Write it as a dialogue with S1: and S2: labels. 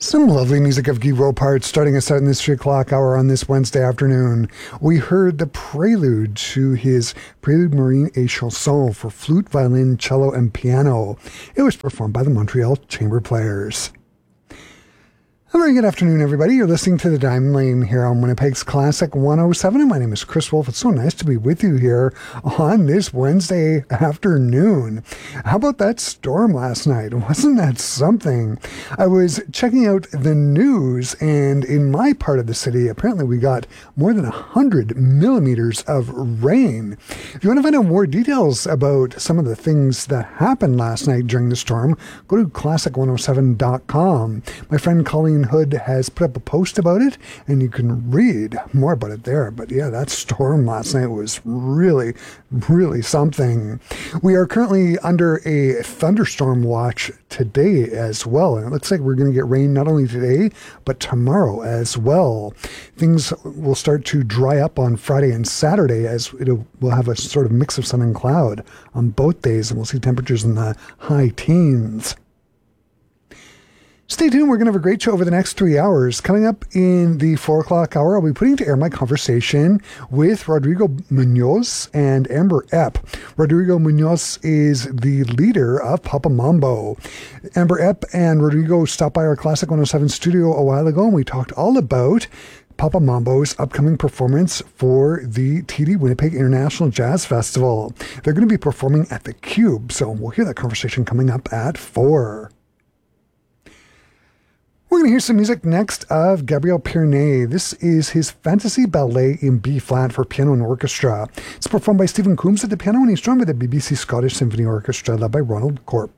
S1: Some lovely music of Guy Ropart starting us out in this 3 o'clock hour on this Wednesday afternoon. We heard the prelude to his Prélude Marine et Chanson for flute, violin, cello, and piano. It was performed by the Montreal Chamber Players. A very good afternoon, everybody. You're listening to The Diamond Lane here on Winnipeg's Classic 107, and my name is Chris Wolf. It's so nice to be with you here on this Wednesday afternoon. How about that storm last night? Wasn't that something? I was checking out the news, and in my part of the city, apparently we got more than 100 millimeters of rain. If you want to find out more details about some of the things that happened last night during the storm, go to classic107.com. My friend Colleen Hood has put up a post about it, and you can read more about it there. But yeah, that storm last night was really, really something. We are currently under a thunderstorm watch today as well, and it looks like we're going to get rain not only today, but tomorrow as well. Things will start to dry up on Friday and Saturday, as we'll have a sort of mix of sun and cloud on both days, and we'll see temperatures in the high teens. Stay tuned. We're going to have a great show over the next 3 hours. Coming up in the 4 o'clock hour, I'll be putting to air my conversation with Rodrigo Munoz and Amber Epp. Rodrigo Munoz is the leader of Papa Mambo. Amber Epp and Rodrigo stopped by our Classic 107 studio a while ago, and we talked all about Papa Mambo's upcoming performance for the TD Winnipeg International Jazz Festival. They're going to be performing at the Cube, so we'll hear that conversation coming up at 4. We're going to hear some music next of Gabriel Pirnet. This is his Fantasy Ballet in B-flat for piano and orchestra. It's performed by Stephen Coombs at the piano, and he's joined by the BBC Scottish Symphony Orchestra led by Ronald Corp.